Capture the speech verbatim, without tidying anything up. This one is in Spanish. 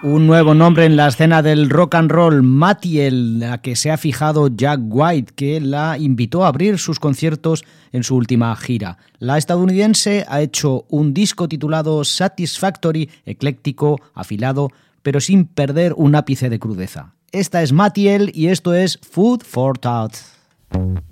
Un nuevo nombre en la escena del rock and roll, Mattiel, la que se ha fijado Jack White, que la invitó a abrir sus conciertos en su última gira. La estadounidense ha hecho un disco titulado Satisfactory, ecléctico, afilado, pero sin perder un ápice de crudeza. Esta es Mattiel y esto es Food for Thought.